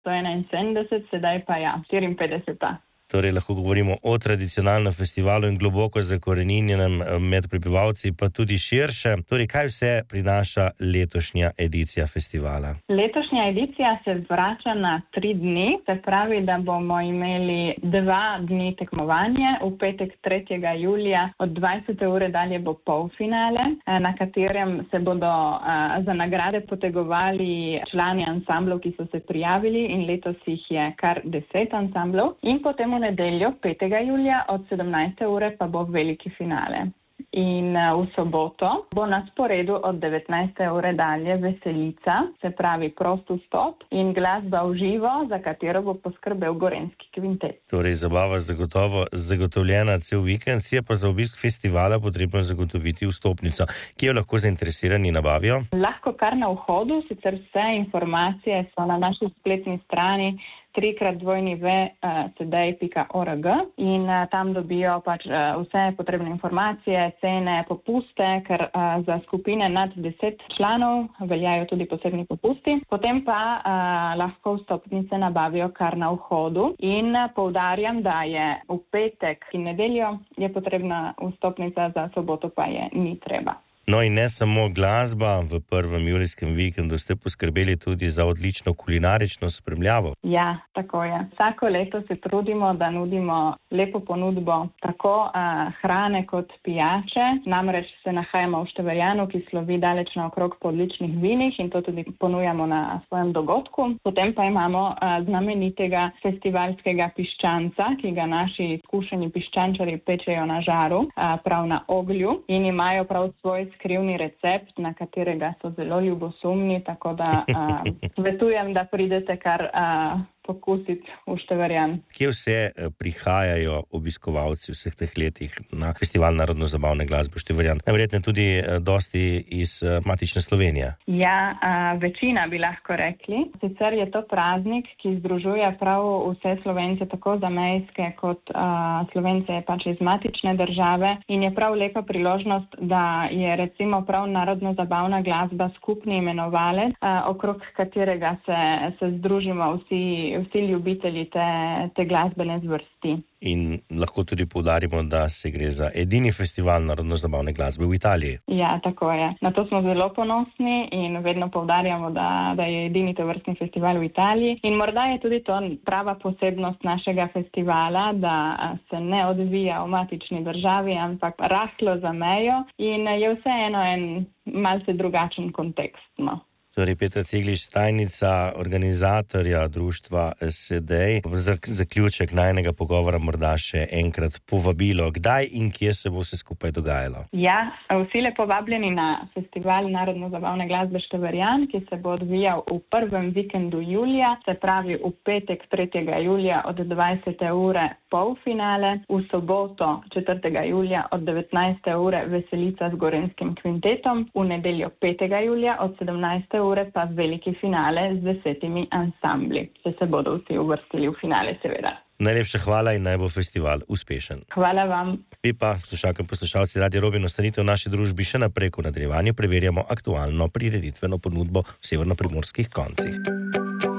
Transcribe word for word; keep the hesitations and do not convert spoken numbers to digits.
devetnajststo enainsedemdeset, sedaj pa ja, štiriinpetdeseta. Torej lahko govorimo o tradicionalnem festivalu in globoko zakoreninjenem med prebivalci, pa tudi širše. Torej, kaj vse prinaša letošnja edicija festivala? Letošnja edicija se vrača na tri dni, se pravi, da bomo imeli dva dni tekmovanje. V petek tretjega julija od dvajsete ure dalje bo polfinale, na katerem se bodo za nagrade potegovali člani ansamblov, ki so se prijavili, in letos jih je kar deset ansamblov. In potem v nedeljo, petega julija, od sedemnajste ure pa bo veliki finale. In v soboto bo na sporedu od devetnajste ure dalje veselica, se pravi prost vstop in glasba v živo, za katero bo poskrbel Gorenjski kvintet. Torej, zabava zagotovo zagotovljena cel vikend, si je pa za obisk festivala potrebno zagotoviti vstopnico, ki jo lahko zainteresirani nabavijo. Lahko kar na vhodu, sicer vse informacije so na naši spletni strani trikrat dvojni v sedaj pika org in tam dobijo pač vse potrebne informacije, cene, popuste, ker za skupine nad deset članov veljajo tudi posebni popusti. Potem pa a, lahko vstopnice nabavijo kar na vhodu in poudarjam, da je v petek in nedeljo je potrebna vstopnica, za soboto pa je ni treba. No in ne samo glasba, v prvem julijskem vikendu ste poskrbeli tudi za odlično kulinarično spremljavo. Ja, tako je. Vsako leto se trudimo, da nudimo lepo ponudbo tako a, hrane kot pijače. Namreč se nahajamo v Števerjanu, ki slovi daleč naokrog po odličnih vinih in to tudi ponujamo na svojem dogodku. Potem pa imamo a, znamenitega festivalskega piščanca, ki ga naši izkušeni piščančari pečejo na žaru, a, prav na oglju, in imajo prav svoj skrivni recept, na katerega so zelo ljubosumni, tako da a, svetujem, da pridete kar a, pokusiti v Števerjan. Kje vse prihajajo obiskovalci vseh teh letih na festival narodno-zabavne glasbe v Števerjan? Najverjetneje tudi dosti iz matične Slovenije. Ja, a, večina bi lahko rekli. Sicer je to praznik, ki združuje prav vse Slovence, tako zamejske kot a, Slovence pač iz matične države, in je prav lepa priložnost, da je recimo prav narodno-zabavna glasba skupni imenovalec, a, okrog katerega se, se združimo vsi vsi ljubitelji te, te glasbene zvrsti. In lahko tudi poudarimo, da se gre za edini festival narodno-zabavne glasbe v Italiji. Ja, tako je. Na to smo zelo ponosni in vedno poudarjamo, da, da je edini tovrstni festival v Italiji. In morda je tudi to prava posebnost našega festivala, da se ne odvija v matični državi, ampak rahlo za mejo in je vseeno en malce drugačen kontekst. No. Torej, Petra Ceglič, tajnica organizatorja društva Sedej. Za zaključek najnega pogovora morda še enkrat povabilo. Kdaj in kje se bo vse skupaj dogajalo? Ja, vsi lepo vabljeni na festival narodno-zabavne glasbe Števerjan, ki se bo odvijal v prvem vikendu julija, se pravi v petek tretjega julija od dvajsete ure polfinale, v soboto četrtega julija od devetnajste ure veselica z Gorenjskim kvintetom, v nedeljo petega julija od sedemnajste ure pa veliki finale z desetimi ansambli, če se bodo vsi uvrstili v finale, seveda. Najlepša hvala in naj bo festival uspešen. Hvala vam. Vi pa, poslušalke in poslušalci Radio Robin, ostanite v naši družbi še naprej, ko v nadaljevanju preverjamo aktualno prireditveno ponudbo v severnoprimorskih koncih.